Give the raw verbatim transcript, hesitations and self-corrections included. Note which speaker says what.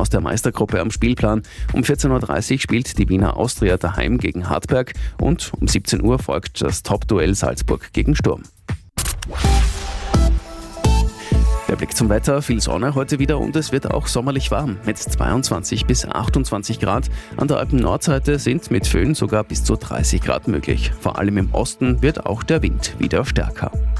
Speaker 1: aus der Meistergruppe am Spielplan. Um vierzehn Uhr dreißig spielt die Wiener Austria daheim gegen Hartberg und um siebzehn Uhr folgt das Top-Duell Salzburg gegen Sturm. Der Blick zum Wetter, viel Sonne heute wieder und es wird auch sommerlich warm mit zweiundzwanzig bis achtundzwanzig Grad. An der Alpen-Nordseite sind mit Föhn sogar bis zu dreißig Grad möglich. Vor allem im Osten wird auch der Wind wieder stärker.